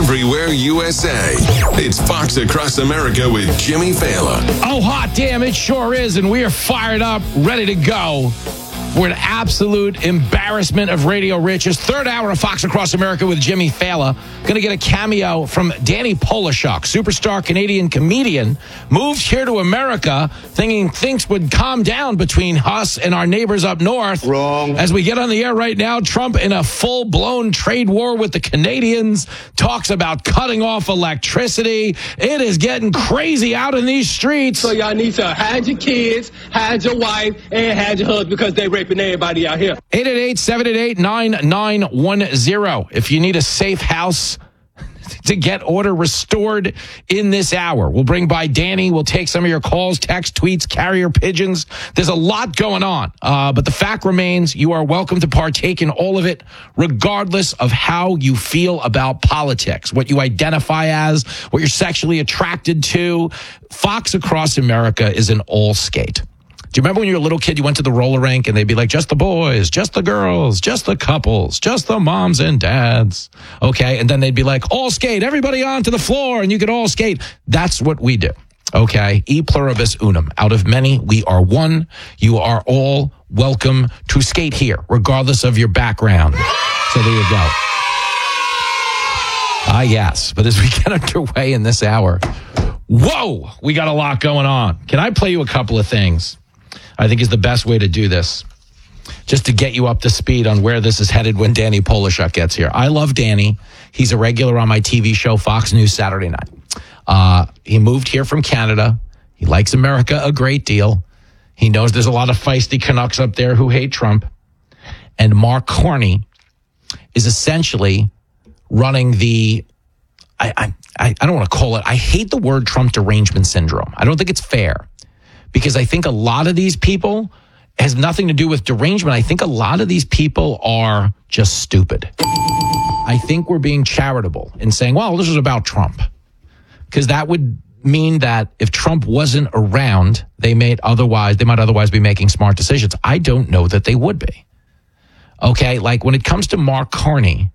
everywhere USA. It's Fox Across America with Jimmy Fallon. Oh, hot damn, it sure is. And we are fired up, ready to go for an absolute embarrassment of Radio Riches. Third hour of Fox Across America with Jimmy Fallon. Going to get a cameo from Danny Polishuk, superstar Canadian comedian, moved here to America thinking things would calm down between us and our neighbors up north. Wrong. As we get on the air right now, Trump in a full-blown trade war with the Canadians, talks about cutting off electricity. It is getting crazy out in these streets. So y'all need to hide your kids, hide your wife, and hide your husband because they raping everybody out here. 888-788-9910. If you need a safe house to get order restored in this hour, we'll bring by Danny. We'll take some of your calls, text, tweets, carrier pigeons. There's a lot going on. But the fact remains, you are welcome to partake in all of it, regardless of how you feel about politics, what you identify as, what you're sexually attracted to. Fox Across America is an all skate. Do you remember when you were a little kid, you went to the roller rink and they'd be like, just the boys, just the girls, just the couples, just the moms and dads. Okay. And then they'd be like, all skate, everybody onto the floor and you could all skate. That's what we do. Okay. E pluribus unum. Out of many, we are one. You are all welcome to skate here, regardless of your background. So there you go. Yes. But as we get underway in this hour, whoa, we got a lot going on. Can I play you a couple of things? I think is the best way to do this, just to get you up to speed on where this is headed when Danny Polishuk gets here. I love Danny. He's a regular on my TV show, Fox News Saturday Night. He moved here from Canada. He likes America a great deal. He knows there's a lot of feisty Canucks up there who hate Trump. And Mark Carney is essentially running the, I don't want to call it, I hate the word Trump derangement syndrome. I don't think it's fair. Because I think a lot of these people has nothing to do with derangement. I think a lot of these people are just stupid. I think we're being charitable in saying, well, this is about Trump. Because that would mean that if Trump wasn't around, they might otherwise be making smart decisions. I don't know that they would be. Okay, like when it comes to Mark Carney,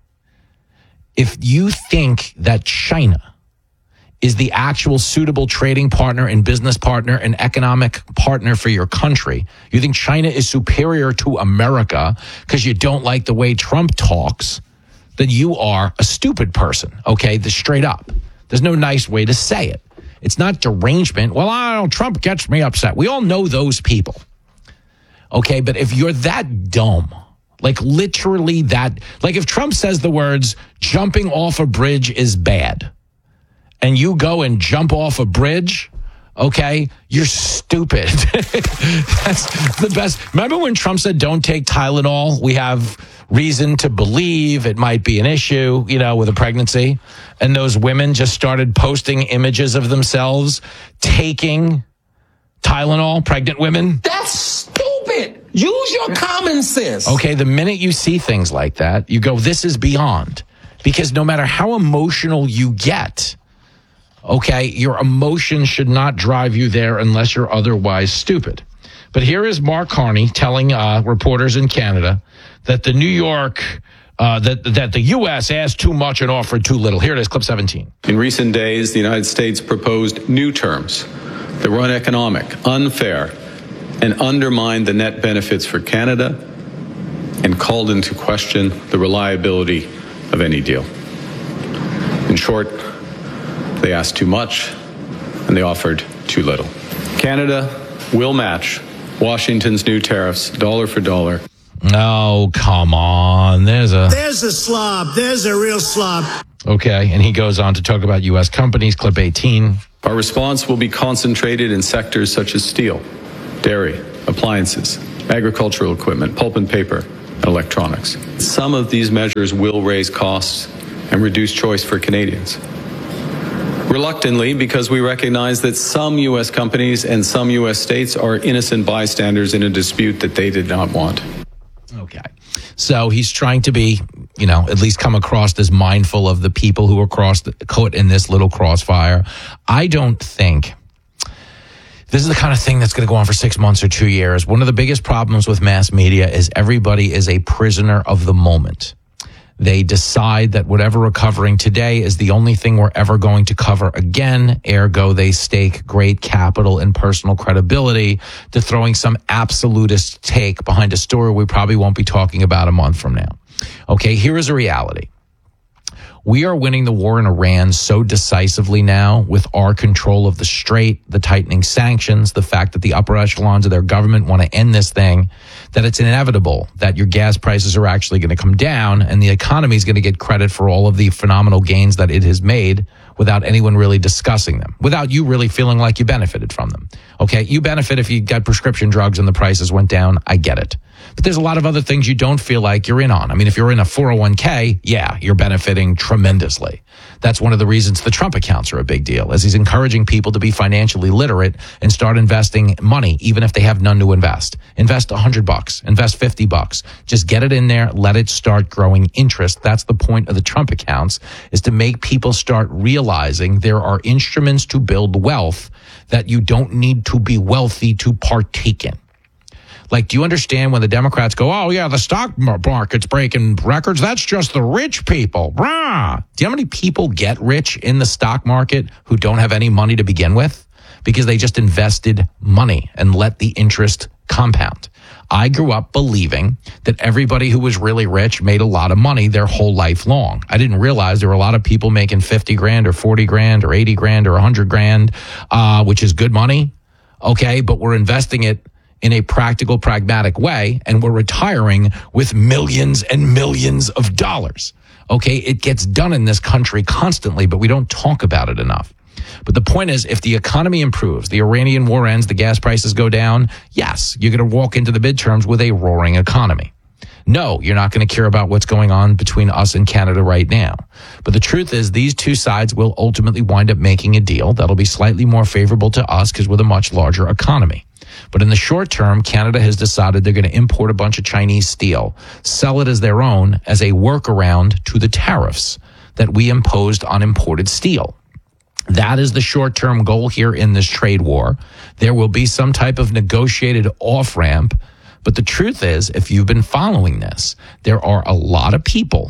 if you think that China is the actual suitable trading partner and business partner and economic partner for your country, you think China is superior to America because you don't like the way Trump talks, then you are a stupid person, okay? Straight up. There's no nice way to say it. It's not derangement. Well, I don't know, Trump gets me upset. We all know those people, okay? But if you're that dumb, like literally that, like if Trump says the words, jumping off a bridge is bad, and you go and jump off a bridge, okay, you're stupid. That's the best. Remember when Trump said, don't take Tylenol? We have reason to believe it might be an issue, with a pregnancy. And those women just started posting images of themselves taking Tylenol, pregnant women. That's stupid. Use your common sense. Okay, the minute you see things like that, you go, this is beyond. Because no matter how emotional you get, okay, your emotion should not drive you there unless you're otherwise stupid. But here is Mark Carney telling reporters in Canada that the New York, that the U.S. asked too much and offered too little. Here it is, clip 17. In recent days, the United States proposed new terms that were uneconomic, unfair, and undermined the net benefits for Canada and called into question the reliability of any deal. In short, they asked too much, and they offered too little. Canada will match Washington's new tariffs dollar for dollar. Oh, come on. There's a slob. There's a real slob. Okay, and he goes on to talk about U.S. companies, clip 18. Our response will be concentrated in sectors such as steel, dairy, appliances, agricultural equipment, pulp and paper, and electronics. Some of these measures will raise costs and reduce choice for Canadians. Reluctantly, because we recognize that some U.S. companies and some U.S. states are innocent bystanders in a dispute that they did not want. Okay. So he's trying to be, at least come across as mindful of the people who are caught in this little crossfire. I don't think this is the kind of thing that's going to go on for 6 months or 2 years. One of the biggest problems with mass media is everybody is a prisoner of the moment. They decide that whatever we're covering today is the only thing we're ever going to cover again. Ergo, they stake great capital and personal credibility to throwing some absolutist take behind a story we probably won't be talking about a month from now. Okay, here is a reality. We are winning the war in Iran so decisively now with our control of the Strait, the tightening sanctions, the fact that the upper echelons of their government want to end this thing, that it's inevitable that your gas prices are actually going to come down and the economy is going to get credit for all of the phenomenal gains that it has made without anyone really discussing them, without you really feeling like you benefited from them. Okay, you benefit if you got prescription drugs and the prices went down. I get it. But there's a lot of other things you don't feel like you're in on. I mean, if you're in a 401k, yeah, you're benefiting tremendously. That's one of the reasons the Trump accounts are a big deal, as he's encouraging people to be financially literate and start investing money, even if they have none to invest. Invest $100, invest $50. Just get it in there, let it start growing interest. That's the point of the Trump accounts, is to make people start realizing there are instruments to build wealth that you don't need to be wealthy to partake in. Like, do you understand when the Democrats go, oh, yeah, the stock market's breaking records? That's just the rich people. Rah! Do you know how many people get rich in the stock market who don't have any money to begin with? Because they just invested money and let the interest compound. I grew up believing that everybody who was really rich made a lot of money their whole life long. I didn't realize there were a lot of people making 50 grand or 40 grand or 80 grand or 100 grand, which is good money. Okay, but we're investing it in a practical, pragmatic way, and we're retiring with millions and millions of dollars. Okay, it gets done in this country constantly, but we don't talk about it enough. But the point is, if the economy improves, the Iranian war ends, the gas prices go down, yes, you're going to walk into the midterms with a roaring economy. No, you're not going to care about what's going on between us and Canada right now. But the truth is, these two sides will ultimately wind up making a deal that'll be slightly more favorable to us because we're a much larger economy. But in the short term, Canada has decided they're going to import a bunch of Chinese steel, sell it as their own as a workaround to the tariffs that we imposed on imported steel. That is the short-term goal here in this trade war. There will be some type of negotiated off-ramp. But the truth is, if you've been following this, there are a lot of people,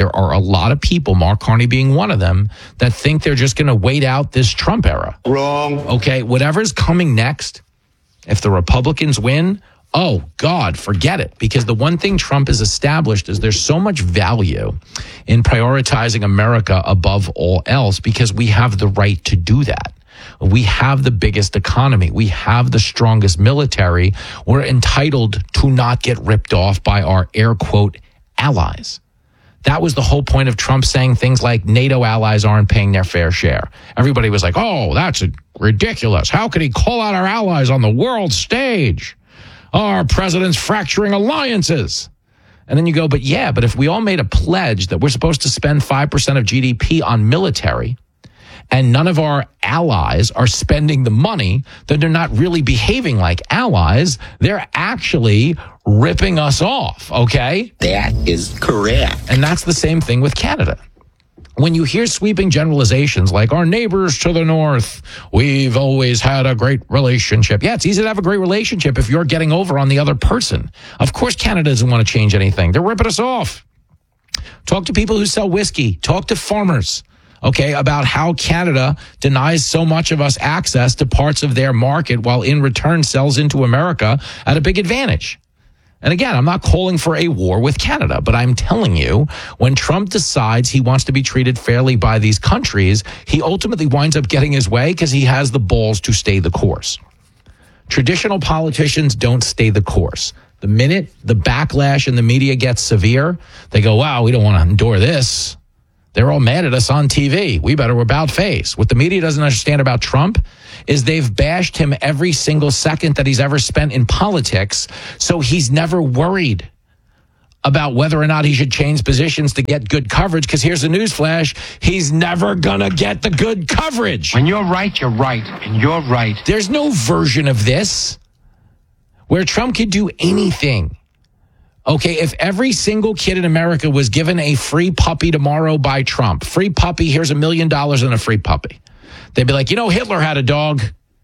Mark Carney being one of them, that think they're just going to wait out this Trump era. Wrong. Okay, whatever's coming next, if the Republicans win, oh, God, forget it. Because the one thing Trump has established is there's so much value in prioritizing America above all else because we have the right to do that. We have the biggest economy. We have the strongest military. We're entitled to not get ripped off by our air quote allies. That was the whole point of Trump saying things like NATO allies aren't paying their fair share. Everybody was like, oh, that's ridiculous. How could he call out our allies on the world stage? Our president's fracturing alliances. And then you go, but if we all made a pledge that we're supposed to spend 5% of GDP on military and none of our allies are spending the money, then they're not really behaving like allies. They're actually ripping us off, okay? That is correct. And that's the same thing with Canada. When you hear sweeping generalizations like our neighbors to the north, we've always had a great relationship. Yeah, it's easy to have a great relationship if you're getting over on the other person. Of course, Canada doesn't want to change anything. They're ripping us off. Talk to people who sell whiskey. Talk to farmers. Okay, about how Canada denies so much of us access to parts of their market while in return sells into America at a big advantage. And again, I'm not calling for a war with Canada, but I'm telling you, when Trump decides he wants to be treated fairly by these countries, he ultimately winds up getting his way because he has the balls to stay the course. Traditional politicians don't stay the course. The minute the backlash in the media gets severe, they go, wow, we don't want to endure this. They're all mad at us on TV. We better about face. What the media doesn't understand about Trump is they've bashed him every single second that he's ever spent in politics, so he's never worried about whether or not he should change positions to get good coverage, because here's the newsflash, he's never gonna get the good coverage. When you're right, and you're right. There's no version of this where Trump could do anything. Okay, if every single kid in America was given a free puppy tomorrow by Trump, free puppy, here's $1 million and a free puppy. They'd be like, Hitler had a dog.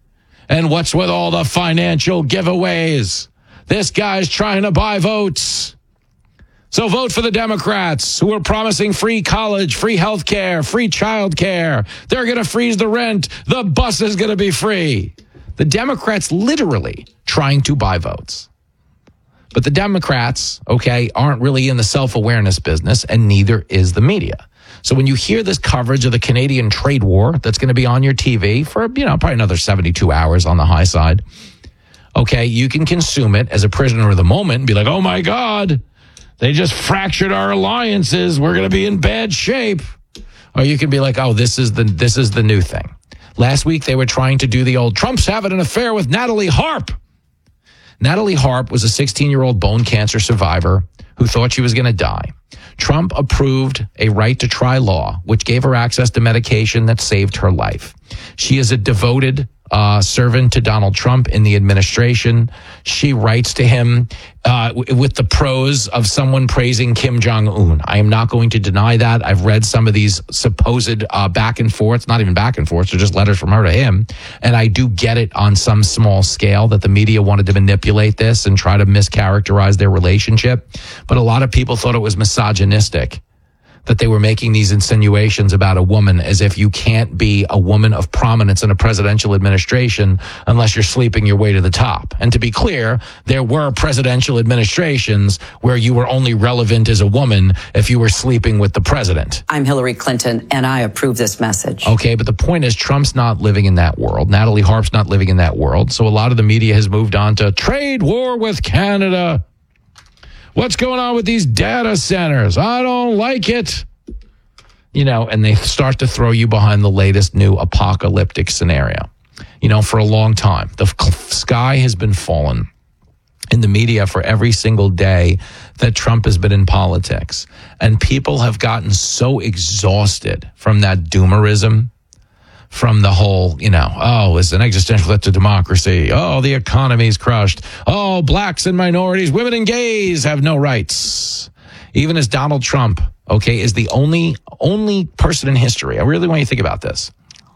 And what's with all the financial giveaways? This guy's trying to buy votes. So vote for the Democrats who are promising free college, free health care, free child care. They're going to freeze the rent. The bus is going to be free. The Democrats literally trying to buy votes. But the Democrats, okay, aren't really in the self-awareness business, and neither is the media. So when you hear this coverage of the Canadian trade war that's going to be on your TV for, probably another 72 hours on the high side, okay, you can consume it as a prisoner of the moment and be like, oh my God, they just fractured our alliances. We're going to be in bad shape. Or you can be like, oh, this is the new thing. Last week, they were trying to do the old Trump's having an affair with Natalie Harp. Natalie Harp was a 16-year-old bone cancer survivor who thought she was going to die. Trump approved a right to try law, which gave her access to medication that saved her life. She is a devoted servant to Donald Trump in the administration. She writes to him with the prose of someone praising Kim Jong-un. I am not going to deny that. I've read some of these supposed back and forths, not even back and forths, they're just letters from her to him. And I do get it on some small scale that the media wanted to manipulate this and try to mischaracterize their relationship. But a lot of people thought it was misogynistic, that they were making these insinuations about a woman as if you can't be a woman of prominence in a presidential administration unless you're sleeping your way to the top. And to be clear, there were presidential administrations where you were only relevant as a woman if you were sleeping with the president. I'm Hillary Clinton, and I approve this message. Okay, but the point is Trump's not living in that world. Natalie Harp's not living in that world. So a lot of the media has moved on to trade war with Canada. What's going on with these data centers? I don't like it. And they start to throw you behind the latest new apocalyptic scenario. For a long time, the sky has been falling in the media for every single day that Trump has been in politics. And people have gotten so exhausted from that doomerism, from the whole, oh, it's an existential threat to democracy. Oh, the economy's crushed. Oh, blacks and minorities, women and gays have no rights. Even as Donald Trump, okay, is the only person in history. I really want you to think about this.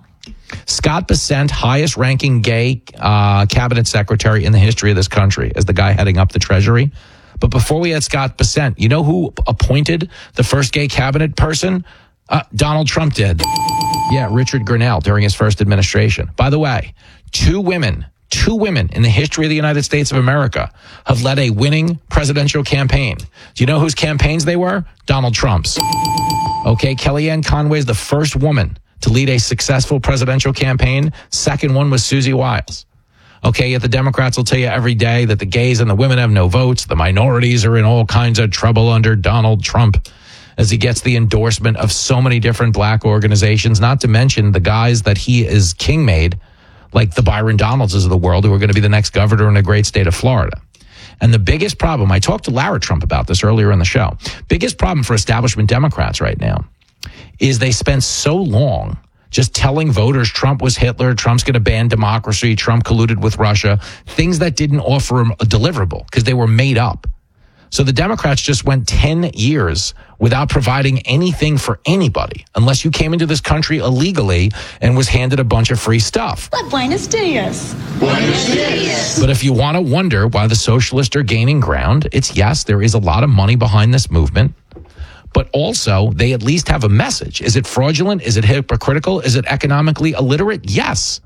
Scott Bessent, highest ranking gay cabinet secretary in the history of this country, as the guy heading up the Treasury. But before we had Scott Bessent, you know who appointed the first gay cabinet person? Donald Trump did. Yeah, Richard Grenell during his first administration. By the way, two women in the history of the United States of America have led a winning presidential campaign. Do you know whose campaigns they were? Donald Trump's. Okay, Kellyanne Conway is the first woman to lead a successful presidential campaign. Second one was Susie Wiles. Okay, yet the Democrats will tell you every day that the gays and the women have no votes. The minorities are in all kinds of trouble under Donald Trump, as he gets the endorsement of so many different black organizations, not to mention the guys that he is king-made, like the Byron Donaldses of the world, who are going to be the next governor in the great state of Florida. And the biggest problem, I talked to Lara Trump about this earlier in the show, biggest problem for establishment Democrats right now is they spent so long just telling voters Trump was Hitler, Trump's going to ban democracy, Trump colluded with Russia, things that didn't offer him a deliverable because they were made up. So the Democrats just went 10 years without providing anything for anybody, unless you came into this country illegally and was handed a bunch of free stuff. But buenos dias. Buenos dias. But if you want to wonder why the socialists are gaining ground, it's yes, there is a lot of money behind this movement, but also they at least have a message. Is it fraudulent? Is it hypocritical? Is it economically illiterate? Yes.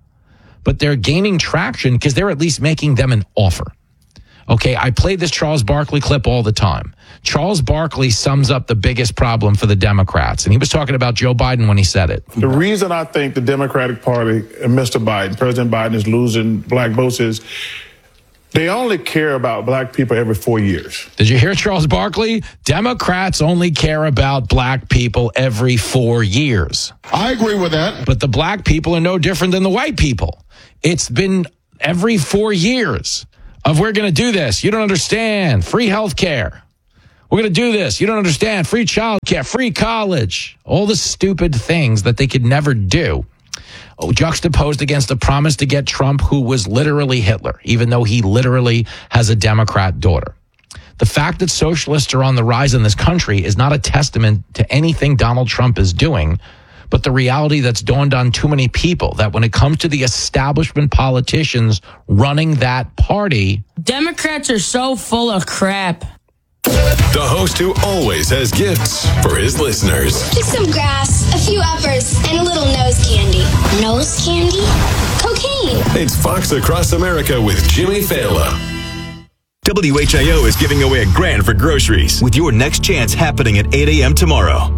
But they're gaining traction because they're at least making them an offer. Okay, I play this Charles Barkley clip all the time. Charles Barkley sums up the biggest problem for the Democrats, and he was talking about Joe Biden when he said it. The reason I think the Democratic Party and Mr. Biden, President Biden, is losing black votes is they only care about black people every 4 years. Did you hear Charles Barkley? Democrats only care about black people every 4 years. I agree with that. But the black people are no different than the white people. It's been every 4 years. We're going to do this. You don't understand. Free health care. We're going to do this. You don't understand. Free child care, free college. All the stupid things that they could never do. Juxtaposed against a promise to get Trump, who was literally Hitler, even though he literally has a Democrat daughter. The fact that socialists are on the rise in this country is not a testament to anything Donald Trump is doing, but the reality that's dawned on too many people, that when it comes to the establishment politicians running that party, Democrats are so full of crap. The host who always has gifts for his listeners. Just some grass, a few uppers, and a little nose candy. Nose candy? Cocaine. It's Fox Across America with Jimmy Fallon. WHIO is giving away $1,000 for groceries with your next chance happening at 8 a.m. tomorrow.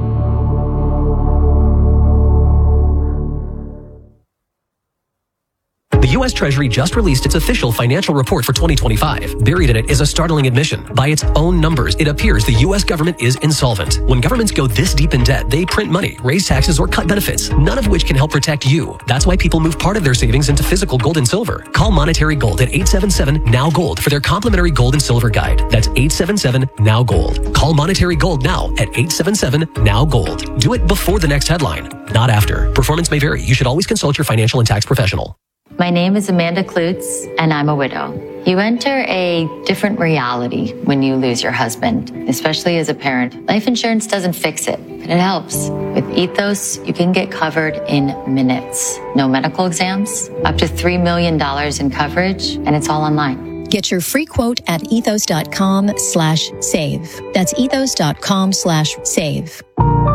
The U.S. Treasury just released its official financial report for 2025. Buried in it is a startling admission. By its own numbers, it appears the U.S. government is insolvent. When governments go this deep in debt, they print money, raise taxes, or cut benefits, none of which can help protect you. That's why people move part of their savings into physical gold and silver. Call Monetary Gold at 877-NOW-GOLD for their complimentary gold and silver guide. That's 877-NOW-GOLD. Call Monetary Gold now at 877-NOW-GOLD. Do it before the next headline, not after. Performance may vary. You should always consult your financial and tax professional. My name is Amanda Klutz, and I'm a widow. You enter a different reality when you lose your husband, especially as a parent. Life insurance doesn't fix it, but it helps. With Ethos, you can get covered in minutes. No medical exams, up to $3 million in coverage, and it's all online. Get your free quote at ethos.com/save. That's ethos.com/save.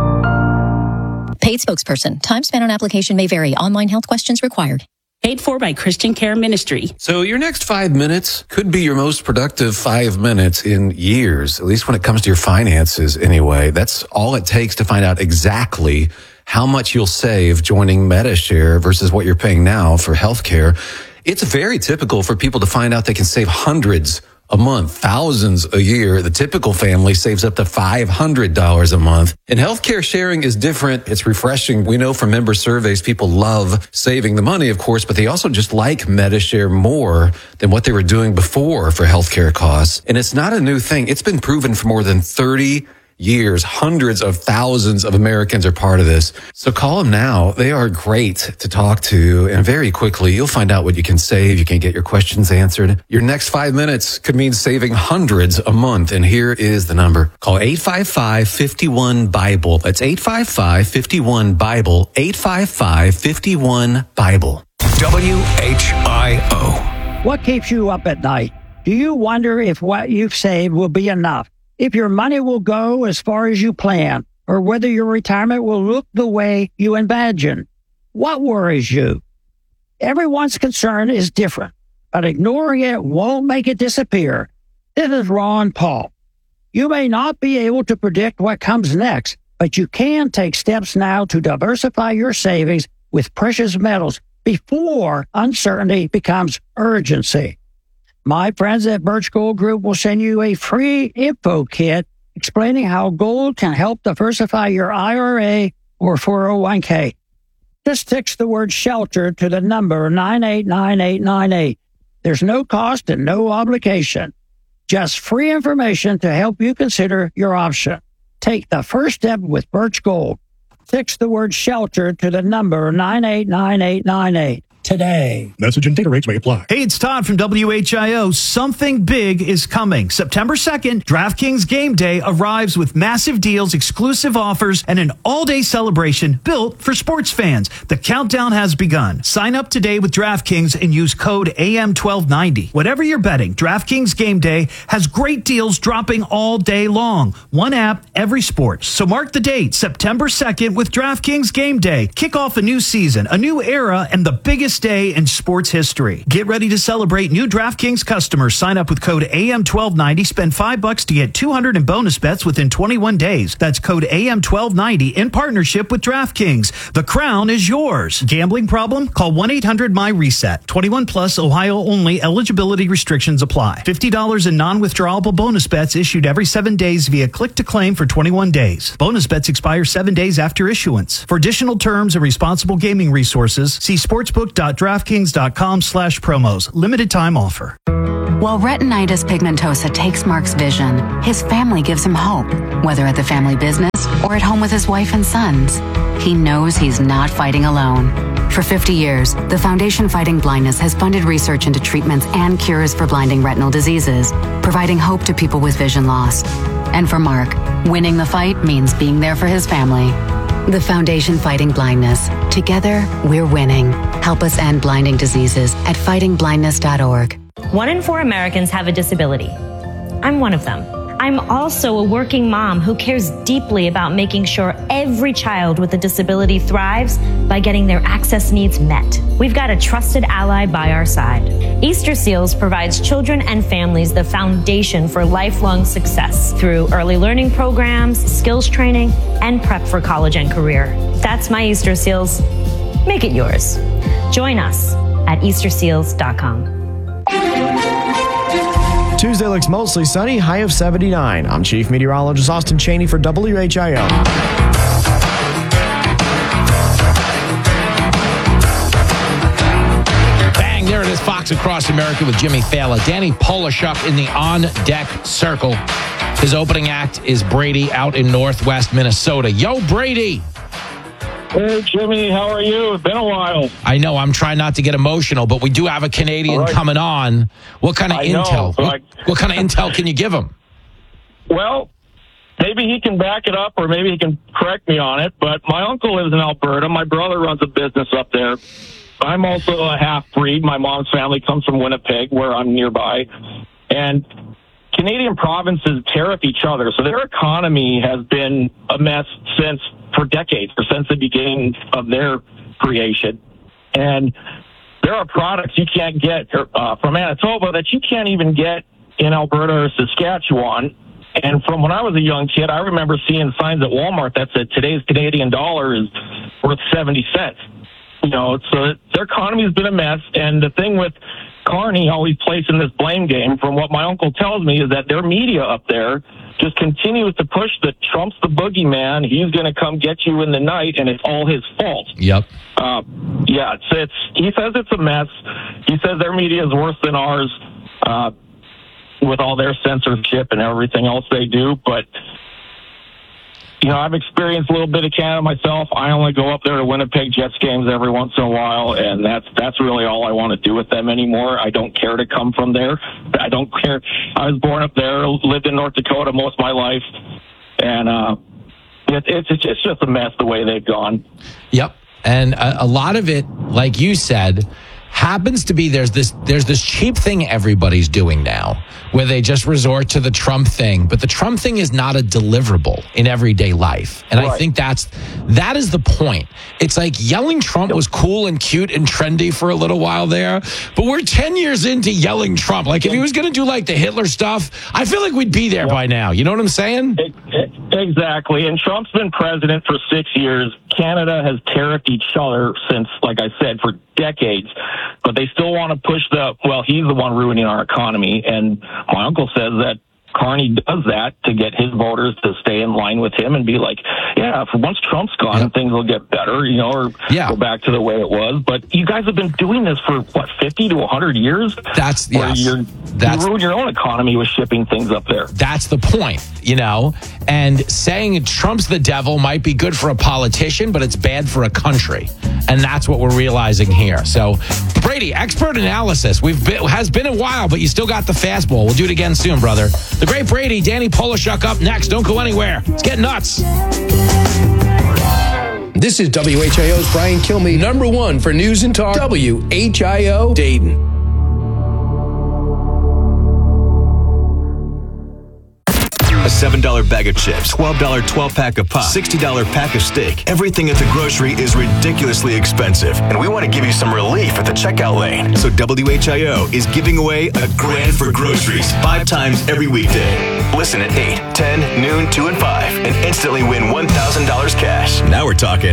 Paid spokesperson. Time spent on application may vary. Online health questions required. Paid for by Christian Care Ministry. So your next 5 minutes could be your most productive 5 minutes in years, at least when it comes to your finances anyway. That's all it takes to find out exactly how much you'll save joining Medi-Share versus what you're paying now for healthcare. It's very typical for people to find out they can save hundreds a month, thousands a year. The typical family saves up to $500 a month. And healthcare sharing is different. It's refreshing. We know from member surveys, people love saving the money, of course, but they also just like Medi-Share more than what they were doing before for healthcare costs. And it's not a new thing. It's been proven for more than 30 years. Hundreds of thousands of Americans are part of this. So call them now. They are great to talk to. And very quickly, you'll find out what you can save. You can get your questions answered. Your next 5 minutes could mean saving hundreds a month. And here is the number. Call 855-51-BIBLE. That's 855-51-BIBLE. 855-51-BIBLE. WHIO. What keeps you up at night? Do you wonder if what you've saved will be enough? If your money will go as far as you plan, or whether your retirement will look the way you imagine? What worries you? Everyone's concern is different, but ignoring it won't make it disappear. This is Ron Paul. You may not be able to predict what comes next, but you can take steps now to diversify your savings with precious metals before uncertainty becomes urgency. My friends at Birch Gold Group will send you a free info kit explaining how gold can help diversify your IRA or 401k. Just text the word shelter to the number 989898. There's no cost and no obligation. Just free information to help you consider your option. Take the first step with Birch Gold. Text the word shelter to the number 989898. Today. Message and data rates may apply. Hey, it's Todd from WHIO. Something big is coming. September 2nd, DraftKings Game Day arrives with massive deals, exclusive offers, and an all-day celebration built for sports fans. The countdown has begun. Sign up today with DraftKings and use code AM1290. Whatever you're betting, DraftKings Game Day has great deals dropping all day long. One app, every sport. So mark the date, September 2nd with DraftKings Game Day. Kick off a new season, a new era, and the biggest day in sports history. Get ready to celebrate new DraftKings customers. Sign up with code AM1290. Spend $5 to get $200 in bonus bets within 21 days. That's code AM1290 in partnership with DraftKings. The crown is yours. Gambling problem? Call 1-800-MY-RESET. 21 plus, Ohio only. Eligibility restrictions apply. $50 in non-withdrawable bonus bets issued every 7 days via click to claim for 21 days. Bonus bets expire 7 days after issuance. For additional terms and responsible gaming resources, see sportsbook.draftkings.com/promos. Limited time offer. While retinitis pigmentosa takes Mark's vision, his family gives him hope, whether at the family business or at home with his wife and sons. He knows he's not fighting alone. For 50 years, the Foundation Fighting Blindness has funded research into treatments and cures for blinding retinal diseases, providing hope to people with vision loss. And for Mark, winning the fight means being there for his family. The Foundation Fighting Blindness. Together, we're winning. Help us end blinding diseases at fightingblindness.org. 1 in 4 Americans have a disability. I'm one of them. I'm also a working mom who cares deeply about making sure every child with a disability thrives by getting their access needs met. We've got a trusted ally by our side. Easter Seals provides children and families the foundation for lifelong success through early learning programs, skills training, and prep for college and career. That's my Easter Seals. Make it yours. Join us at easterseals.com. Tuesday looks mostly sunny, high of 79. I'm Chief Meteorologist Austin Cheney for WHIO. Bang, there it is, Fox Across America with Jimmy Fallon. Danny Polishuk in the on-deck circle. His opening act is Brady out in northwest Minnesota. Yo, Brady! Hey, Jimmy, how are you? It's been a while. I know, I'm trying not to get emotional, but we do have a Canadian coming on. What kind of intel? What kind of intel can you give him? Well, maybe he can back it up or maybe he can correct me on it, but my uncle lives in Alberta. My brother runs a business up there. I'm also a half-breed. My mom's family comes from Winnipeg, where I'm nearby. And Canadian provinces tariff each other, so their economy has been a mess for decades, or since the beginning of their creation. And there are products you can't get from Manitoba that you can't even get in Alberta or Saskatchewan. And from when I was a young kid, I remember seeing signs at Walmart that said today's Canadian dollar is worth 70 cents. You know, so their economy has been a mess. And the thing with Carney always placing this blame game, from what my uncle tells me, is that their media up there just continues to push that Trump's the boogeyman. He's going to come get you in the night, and it's all his fault. Yep. Yeah, he says it's a mess. He says their media is worse than ours with all their censorship and everything else they do. But, you know, I've experienced a little bit of Canada myself. I only go up there to Winnipeg Jets games every once in a while, and that's really all I want to do with them anymore. I don't care to come from there. I don't care. I was born up there, lived in North Dakota most of my life, and it's just a mess the way they've gone. Yep, and a lot of it, like you said, happens to be there's this cheap thing everybody's doing now where they just resort to the Trump thing, but the Trump thing is not a deliverable in everyday life. And I think that is the point. It's like yelling Trump was cool and cute and trendy for a little while there, but we're 10 years into yelling Trump. Like if he was going to do like the Hitler stuff, I feel like we'd be there by now. You know what I'm saying? Exactly. And Trump's been president for 6 years. Canada has tariffed each other since, like I said, for decades, but they still want to push he's the one ruining our economy. And my uncle says that Carney does that to get his voters to stay in line with him and be like, yeah, once Trump's gone, things will get better, you know, or go back to the way it was. But you guys have been doing this for, 50 to 100 years? You ruin your own economy with shipping things up there. That's the point, you know? And saying Trump's the devil might be good for a politician, but it's bad for a country. And that's what we're realizing here. So, Brady, expert analysis. Has been a while, but you still got the fastball. We'll do it again soon, brother. The great Brady, Danny Polishuk up next. Don't go anywhere. It's getting nuts. This is WHIO's Brian Kilmeade, number one for news and talk. WHIO Dayton. A $7 bag of chips, $12 12-pack of pop, $60 pack of steak. Everything at the grocery is ridiculously expensive, and we want to give you some relief at the checkout lane. So WHIO is giving away a grand for groceries 5 times every weekday. Listen at 8, 10, noon, 2, and 5, and instantly win $1,000 cash. Now we're talking.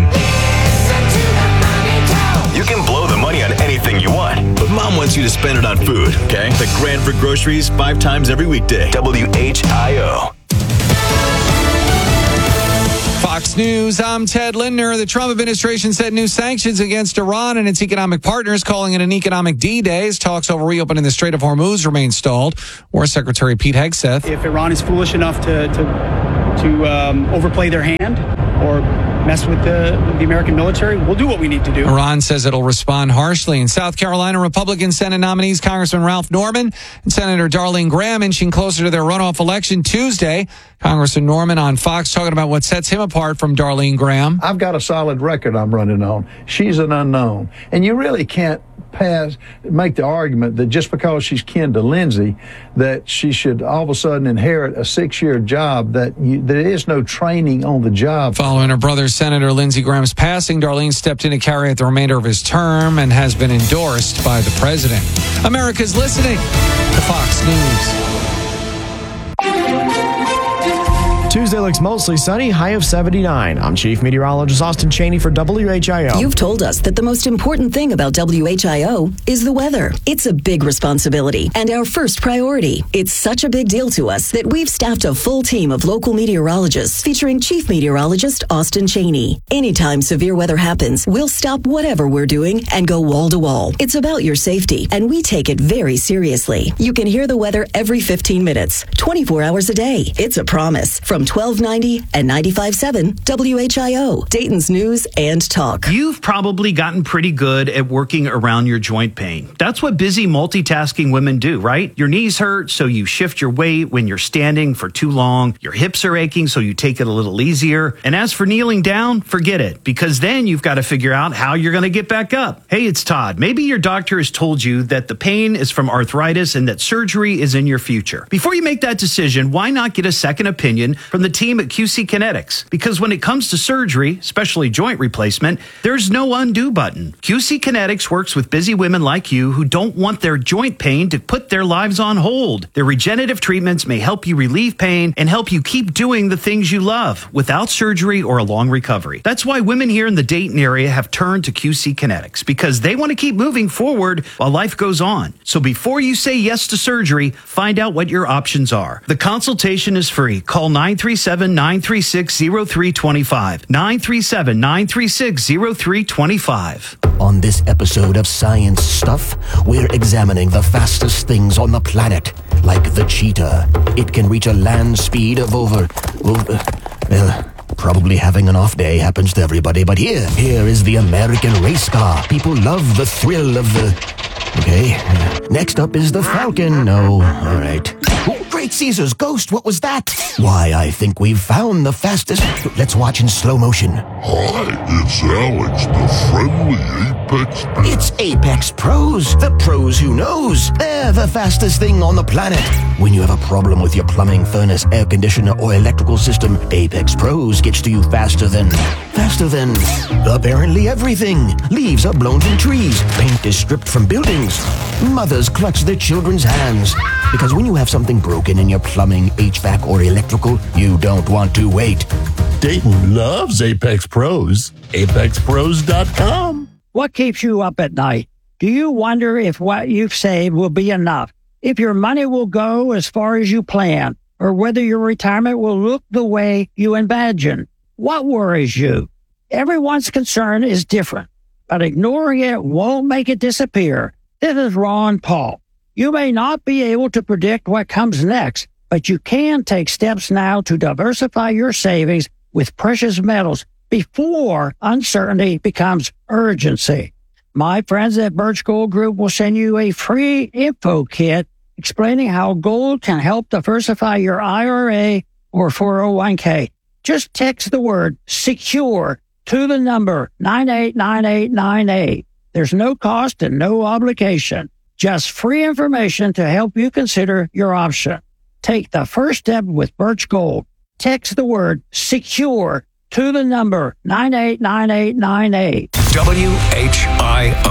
You can blow the money on anything you want, but Mom wants you to spend it on food, okay? The grand for groceries 5 times every weekday. WHIO. Fox News, I'm Ted Lindner. The Trump administration set new sanctions against Iran and its economic partners, calling it an economic D-Day as talks over reopening the Strait of Hormuz remain stalled. War Secretary Pete Hegseth. If Iran is foolish enough to overplay their hand or mess with the American military, we'll do what we need to do. Iran says it'll respond harshly. In South Carolina, Republican Senate nominees Congressman Ralph Norman and Senator Darlene Graham inching closer to their runoff election Tuesday. Congressman Norman on Fox talking about what sets him apart from Darlene Graham. I've got a solid record I'm running on. She's an unknown. And you really can't make the argument that just because she's kin to Lindsey, that she should all of a sudden inherit a 6-year job, that there is no training on the job. Following her brother, Senator Lindsey Graham's passing, Darlene stepped in to carry out the remainder of his term and has been endorsed by the president. America's listening to Fox News. Tuesday looks mostly sunny, high of 79. I'm Chief Meteorologist Austin Cheney for WHIO. You've told us that the most important thing about WHIO is the weather. It's a big responsibility and our first priority. It's such a big deal to us that we've staffed a full team of local meteorologists featuring Chief Meteorologist Austin Cheney. Anytime severe weather happens, we'll stop whatever we're doing and go wall to wall. It's about your safety, and we take it very seriously. You can hear the weather every 15 minutes, 24 hours a day. It's a promise. From 1290 and 95.7 WHIO, Dayton's News and Talk. You've probably gotten pretty good at working around your joint pain. That's what busy multitasking women do, right? Your knees hurt, so you shift your weight when you're standing for too long. Your hips are aching, so you take it a little easier. And as for kneeling down, forget it, because then you've got to figure out how you're going to get back up. Hey, it's Todd. Maybe your doctor has told you that the pain is from arthritis and that surgery is in your future. Before you make that decision, why not get a second opinion from the team at QC Kinetics? Because when it comes to surgery, especially joint replacement, there's no undo button. QC Kinetics works with busy women like you who don't want their joint pain to put their lives on hold. Their regenerative treatments may help you relieve pain and help you keep doing the things you love without surgery or a long recovery. That's why women here in the Dayton area have turned to QC Kinetics, because they want to keep moving forward while life goes on. So before you say yes to surgery, find out what your options are. The consultation is free. Call 937-936-0325. 937-936-0325. On this episode of Science Stuff, we're examining the fastest things on the planet, like the cheetah. It can reach a land speed of over probably having an off day happens to everybody, but here is the American race car. People love the thrill of the... Okay, next up is the Falcon. No, all right. Oh, Great Caesar's ghost, what was that? Why, I think we've found the fastest... Let's watch in slow motion. Hi, it's Alex, the friendly Apex Pro. It's Apex Pros, the pros who knows. They're the fastest thing on the planet. When you have a problem with your plumbing, furnace, air conditioner, or electrical system, Apex Pros gets to you faster than apparently everything. Leaves are blown from trees. Paint is stripped from buildings. Mothers clutch their children's hands. Because when you have something broken in your plumbing, HVAC, or electrical, you don't want to wait. Dayton loves Apex Pros. ApexPros.com. What keeps you up at night? Do you wonder if what you've saved will be enough? If your money will go as far as you plan? Or whether your retirement will look the way you imagine? What worries you? Everyone's concern is different, but ignoring it won't make it disappear. This is Ron Paul. You may not be able to predict what comes next, but you can take steps now to diversify your savings with precious metals before uncertainty becomes urgency. My friends at Birch Gold Group will send you a free info kit explaining how gold can help diversify your IRA or 401k. Just text the word SECURE to the number 989898. There's no cost and no obligation. Just free information to help you consider your option. Take the first step with Birch Gold. Text the word SECURE to the number 989898. WHIO.